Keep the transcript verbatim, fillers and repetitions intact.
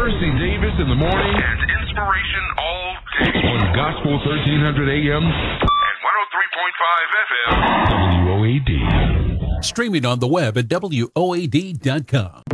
Mercy Davis in the morning. And inspiration all day. On Gospel thirteen hundred A M. And one oh three point five F M. W O A D. Streaming on the web at W O A D dot com.